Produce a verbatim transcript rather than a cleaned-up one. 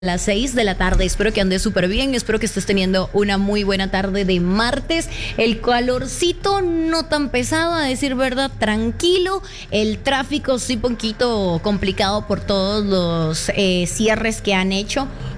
Las seis de la tarde. Espero que andes súper bien, espero que estés teniendo una muy buena tarde de martes. El calorcito no tan pesado, a decir verdad, tranquilo. El tráfico sí poquito complicado por todos los eh, cierres que han hecho.